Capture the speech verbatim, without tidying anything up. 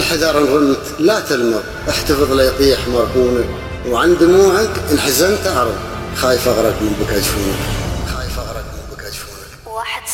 بالحذر إن غنت لا تلمر، احتفظ لا يطيح مرهونك، وعن دموعك إن حزنت أعرض، خايف أغرق من بكى جفونك.